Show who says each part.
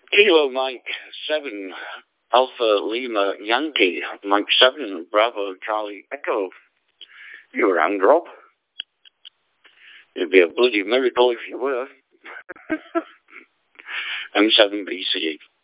Speaker 1: Kilo Mike 7, Alpha Lima Yankee, Mike 7, Bravo Charlie Echo. You around, Rob? It'd be a bloody miracle if you were. M7BC.